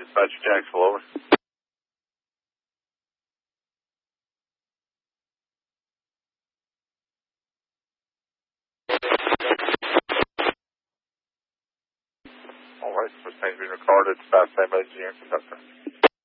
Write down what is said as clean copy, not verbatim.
Dispatch Jacksonville, over. All right, this is being recorded. Staff name, engineer, conductor.